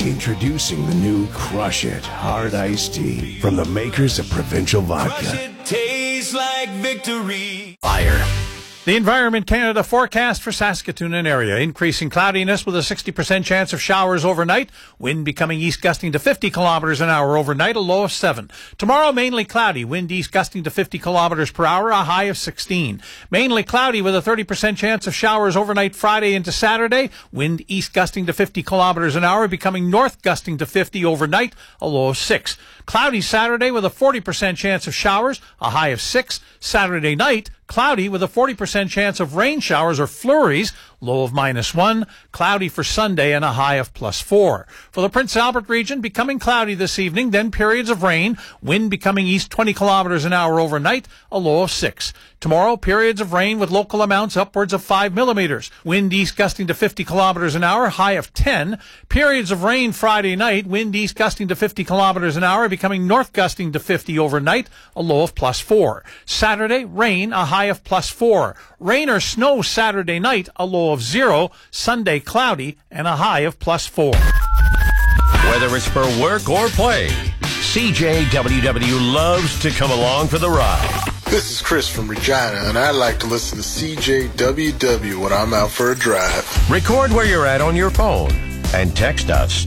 Introducing the new Crush It Hard Iced Tea from the makers of Provincial Vodka. Crush it, tastes like victory. Fire. The Environment Canada forecast for Saskatoon and area. Increasing cloudiness with a 60% chance of showers overnight. Wind becoming east gusting to 50 kilometers an hour overnight, a low of 7. Tomorrow, mainly cloudy. Wind east gusting to 50 kilometers per hour, a high of 16. Mainly cloudy with a 30% chance of showers overnight Friday into Saturday. Wind east gusting to 50 kilometers an hour, becoming north gusting to 50 overnight, a low of 6. Cloudy Saturday with a 40% chance of showers, a high of 6. Saturday night, cloudy with a 40% chance of rain showers or flurries, low of -1. Cloudy for Sunday and a high of +4. For the Prince Albert region, becoming cloudy this evening, then periods of rain, wind becoming east 20 kilometers an hour overnight, a low of 6. Tomorrow, periods of rain with local amounts upwards of 5 millimeters. Wind east gusting to 50 kilometers an hour, high of 10. Periods of rain Friday night, wind east gusting to 50 kilometers an hour, becoming north gusting to 50 overnight, a low of +4. Saturday, rain, a high of +4. Rain or snow Saturday night, a low of 0. Sunday, cloudy, and a high of +4. Whether it's for work or play, CJWW loves to come along for the ride. This is Chris from Regina, and I like to listen to CJWW when I'm out for a drive. Record where you're at on your phone and text us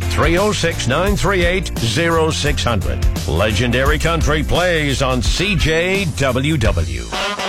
306-938-0600. Legendary Country plays on CJWW.